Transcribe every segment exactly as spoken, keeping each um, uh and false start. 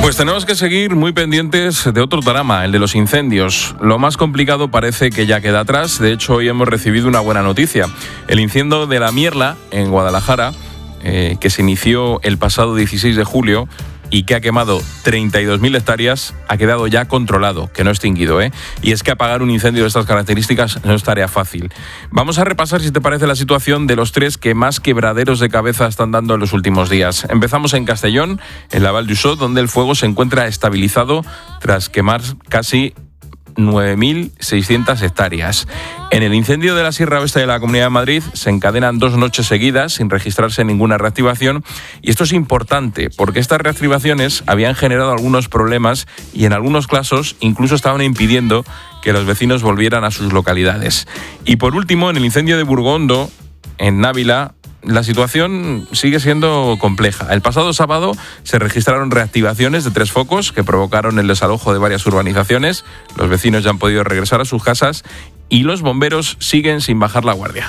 Pues tenemos que seguir muy pendientes de otro drama, el de los incendios. Lo más complicado parece que ya queda atrás. De hecho, hoy hemos recibido una buena noticia. El incendio de La Mierla, en Guadalajara, eh, que se inició el pasado dieciséis de julio y que ha quemado treinta y dos mil hectáreas, ha quedado ya controlado, que no extinguido, ¿eh? Y es que apagar un incendio de estas características no es tarea fácil. Vamos a repasar, si te parece, la situación de los tres que más quebraderos de cabeza están dando en los últimos días. Empezamos en Castellón, en la Val d'Uixó, donde el fuego se encuentra estabilizado tras quemar casi nueve mil seiscientas hectáreas. En el incendio de la Sierra Oeste de la Comunidad de Madrid se encadenan dos noches seguidas sin registrarse ninguna reactivación, y esto es importante porque estas reactivaciones habían generado algunos problemas y en algunos casos incluso estaban impidiendo que los vecinos volvieran a sus localidades. Y por último, en el incendio de Burgondo, en Návila, la situación sigue siendo compleja. El pasado sábado se registraron reactivaciones de tres focos que provocaron el desalojo de varias urbanizaciones. Los vecinos ya han podido regresar a sus casas y los bomberos siguen sin bajar la guardia.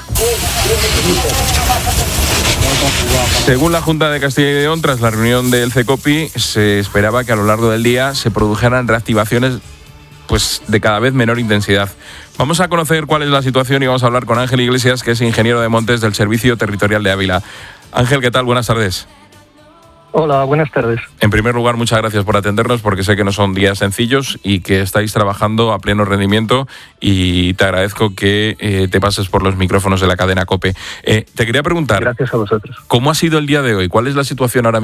Según la Junta de Castilla y León, tras la reunión del CECOPI, se esperaba que a lo largo del día se produjeran reactivaciones pues de cada vez menor intensidad. Vamos a conocer cuál es la situación y vamos a hablar con Ángel Iglesias, que es ingeniero de montes del Servicio Territorial de Ávila. Ángel, ¿qué tal? Buenas tardes. Hola, buenas tardes. En primer lugar, muchas gracias por atendernos, porque sé que no son días sencillos y que estáis trabajando a pleno rendimiento, y te agradezco que eh, te pases por los micrófonos de la cadena COPE. Eh, te quería preguntar... Gracias a vosotros. ¿Cómo ha sido el día de hoy? ¿Cuál es la situación ahora mismo